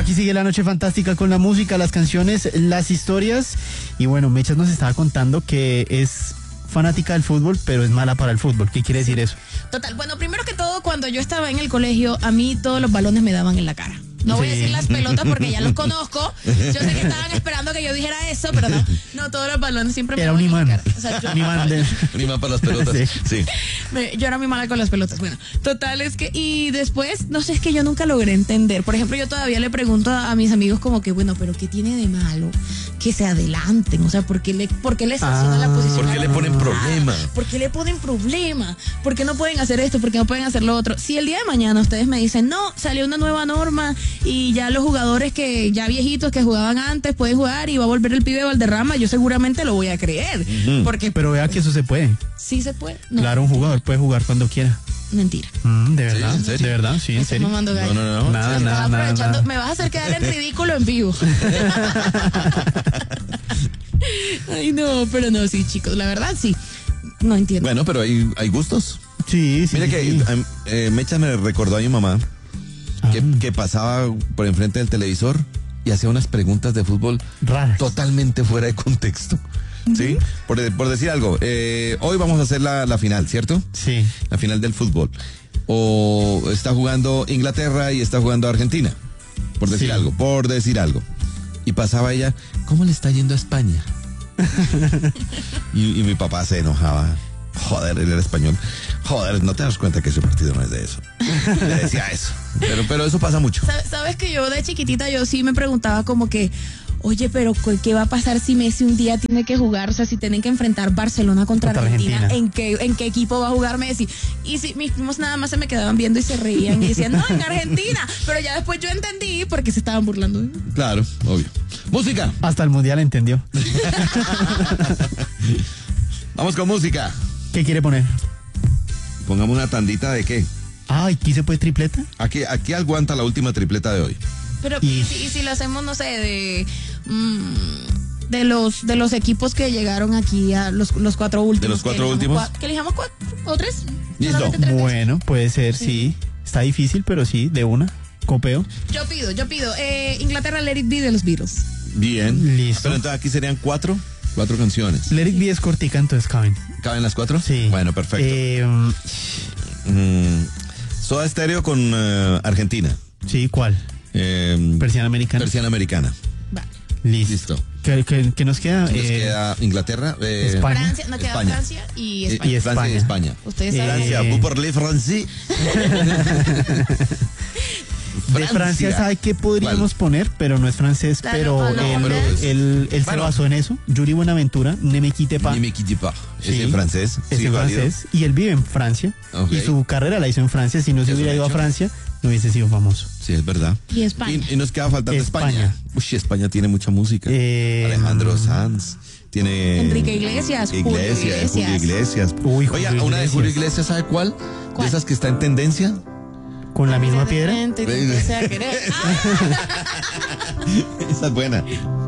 Aquí sigue la noche fantástica con la música, las canciones, las historias. Y bueno, Mechas nos estaba contando que es fanática del fútbol, pero es mala para el fútbol. ¿Qué quiere decir eso? Total, bueno, primero que todo, cuando yo estaba en el colegio, a mí todos los balones me daban en la cara. No voy a decir las pelotas porque ya los conozco. Yo sé que estaban esperando que yo dijera eso, pero no, todos los balones siempre me Era daban un imán. en la cara. O sea, Un imán para las pelotas. Sí. Yo era muy mala con las pelotas. Bueno, total es que, y después, no sé, es que yo nunca logré entender. Por ejemplo, yo todavía le pregunto a mis amigos como que, bueno, pero ¿qué tiene de malo que se adelanten? O sea, ¿por qué les sancionan la posición? ¿Por qué le ponen problema? ¿Por qué le ponen problema? ¿Por qué no pueden hacer esto? ¿Por qué no pueden hacer lo otro? Si el día de mañana ustedes me dicen, no, salió una nueva norma y ya los jugadores que ya viejitos que jugaban antes pueden jugar y va a volver el pibe Valderrama, yo seguramente lo voy a creer. Porque Pero vea que eso se puede. sí se puede. No, Claro, un jugador puede jugar cuando quiera. mentira. ¿De verdad? ¿en serio? ¿De verdad? Sí, en Estás serio. mamando gallo. No. Nada. Me vas a hacer quedar en ridículo en vivo. Ay, no, pero no, sí, chicos, la verdad sí. No entiendo. Bueno, pero hay gustos. Sí. Mira que Mecha me recordó a mi mamá que pasaba por enfrente del televisor y hacía unas preguntas de fútbol Raras. totalmente fuera de contexto. ¿Sí? Por decir algo, hoy vamos a hacer la final, ¿cierto? Sí. La final del fútbol. O está jugando Inglaterra y está jugando Argentina. Por decir algo. Y pasaba ella, ¿cómo le está yendo a España? y mi papá se enojaba. Joder, él era español. Joder, ¿no te das cuenta que ese partido no es de eso? Le decía eso. Pero eso pasa mucho. ¿Sabes que yo de chiquitita yo sí me preguntaba como que, oye, pero ¿qué va a pasar si Messi un día tiene que jugar? O sea, si tienen que enfrentar Barcelona contra Argentina, ¿en qué equipo va a jugar Messi? Y si mis primos nada más se me quedaban viendo y se reían y decían, no, en Argentina. Pero ya después yo entendí por qué se estaban burlando de mí. Claro, obvio. Música. Hasta el mundial entendió. Vamos con música. ¿Qué quiere poner? Pongamos una tandita de qué. ¿Aquí se puede tripleta? Aquí aguanta la última tripleta de hoy. Pero y si lo hacemos, no sé, de los equipos que llegaron aquí a los cuatro últimos. ¿De los cuatro últimos? ¿Que elijamos cuatro o tres? Listo. Solamente tres. Bueno, puede ser, sí. Está difícil, pero sí, de una. Copeo. Yo pido. Inglaterra, Let It Be de los Beatles. Bien. Listo. Pero entonces aquí serían cuatro canciones. Let It Be es cortica, entonces caben. ¿Caben las cuatro? Sí. Bueno, perfecto. Soda Stereo con Argentina. Sí, ¿cuál? Persiana americana. Persiana americana. Vale. Listo. ¿Qué nos queda? Nos queda Inglaterra, España. Francia, no queda España. Francia y España. Y Francia y España. Ustedes saben. Francia, vous parlez français. De Francia, ¿sabe qué podríamos poner? Pero no es francés, Claro, pero no, él se Bueno. basó en eso. Yuri Buenaventura, Ne me quitte pas. Ne me quitte pas. Sí, Es en francés. Es Sí, en válido. francés. Y él vive en Francia. Ok. Y su carrera la hizo en Francia. Si no se Es hubiera un ido a hecho. Francia, no hubiese sido famoso. Sí, es verdad. Y España. Y nos queda faltando España. España. Uy, España tiene mucha música. Alejandro Sanz. Tiene Enrique Iglesias, Julio Iglesias. Julio Iglesias. Uy, Julio Oiga, una de Julio Iglesias. Iglesias, ¿sabe cuál? ¿Cuál? De esas que está en tendencia. Con la misma piedra. Te empecé a querer. Esa es buena.